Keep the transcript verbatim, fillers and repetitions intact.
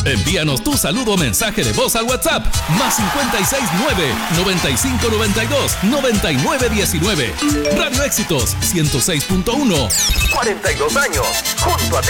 Envíanos tu saludo o mensaje de voz al WhatsApp más cincuenta y seis nueve, noventa y cinco noventa y dos, noventa y nueve diecinueve. Radio Éxitos ciento seis punto uno. cuarenta y dos años junto a ti.